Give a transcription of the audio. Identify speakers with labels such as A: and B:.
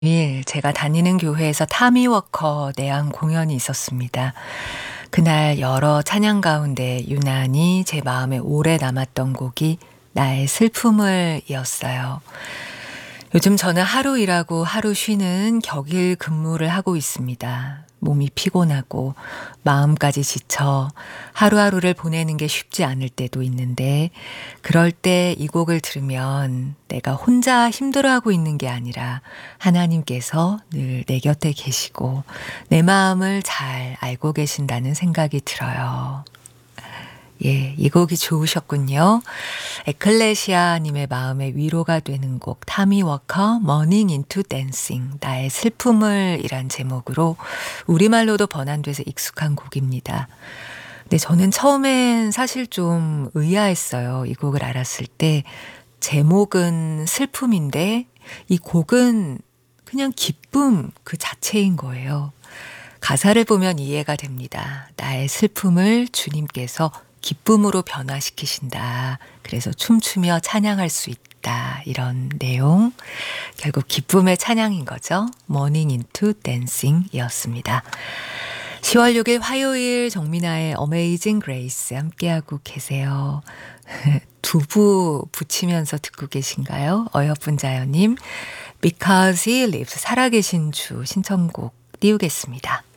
A: 제가 다니는 교회에서 타미워커 내한 공연이 있었습니다. 그날 여러 찬양 가운데 유난히 제 마음에 오래 남았던 곡이 나의 슬픔을 이었어요. 요즘 저는 하루 일하고 하루 쉬는 격일 근무를 하고 있습니다. 몸이 피곤하고 마음까지 지쳐 하루하루를 보내는 게 쉽지 않을 때도 있는데 그럴 때 이 곡을 들으면 내가 혼자 힘들어하고 있는 게 아니라 하나님께서 늘 내 곁에 계시고 내 마음을 잘 알고 계신다는 생각이 들어요. 이 곡이 좋으셨군요. 에클레시아님의 마음에 위로가 되는 곡 타미 워커 Morning into Dancing 나의 슬픔을 이란 제목으로 우리말로도 번안돼서 익숙한 곡입니다. 근데 저는 처음엔 사실 좀 의아했어요. 이 곡을 알았을 때 제목은 슬픔인데 이 곡은 그냥 기쁨 그 자체인 거예요. 가사를 보면 이해가 됩니다. 나의 슬픔을 주님께서 기쁨으로 변화시키신다. 그래서 춤추며 찬양할 수 있다. 이런 내용. 결국 기쁨의 찬양인 거죠. Morning into Dancing 이었습니다. 10월 6일 화요일 정민아의 Amazing Grace 함께하고 계세요. 두부 부치면서 듣고 계신가요? 어여쁜 자연님. Because He Lives 살아계신 주 신청곡 띄우겠습니다.